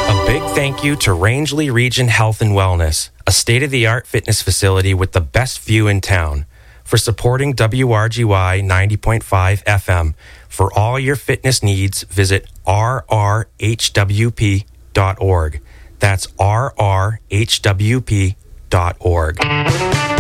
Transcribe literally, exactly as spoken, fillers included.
A big thank you to Rangeley Region Health and Wellness, a state-of-the-art fitness facility with the best view in town, for supporting W R G Y ninety point five F M. For all your fitness needs, visit r r h w p dot org. That's r r h w p dot org.